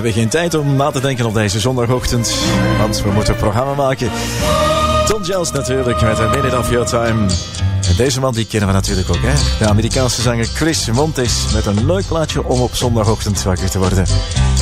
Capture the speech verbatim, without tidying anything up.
hebben geen tijd om na te denken op deze zondagochtend, want we moeten een programma maken. Tom Jones natuurlijk met A Minute of Your Time. En deze man die kennen we natuurlijk ook, hè? De Amerikaanse zanger Chris Montes met een leuk plaatje om op zondagochtend wakker te worden.